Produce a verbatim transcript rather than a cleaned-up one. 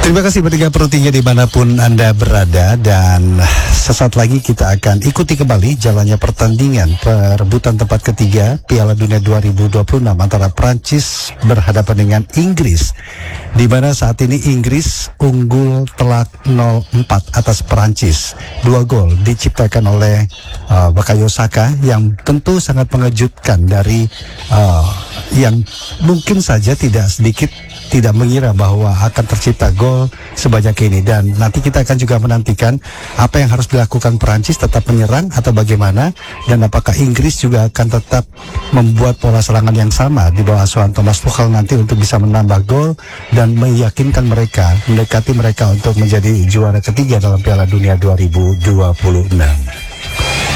Terima kasih bertiga perutinya dimanapun Anda berada, dan sesaat lagi kita akan ikuti kembali jalannya pertandingan perebutan tempat ketiga Piala Dunia dua ribu dua puluh enam antara Prancis berhadapan dengan Inggris, di mana saat ini Inggris unggul telak nol empat atas Prancis. Dua gol diciptakan oleh uh, Bukayo Saka yang tentu sangat mengejutkan dari uh, yang mungkin saja tidak sedikit tidak mengira bahwa akan tercipta gol sebanyak ini. Dan nanti kita akan juga menantikan apa yang harus dilakukan Perancis, tetap menyerang atau bagaimana, dan apakah Inggris juga akan tetap membuat pola serangan yang sama di bawah asuhan Thomas Tuchel nanti untuk bisa menambah gol dan meyakinkan mereka, mendekati mereka untuk menjadi juara ketiga dalam Piala Dunia dua ribu dua puluh enam.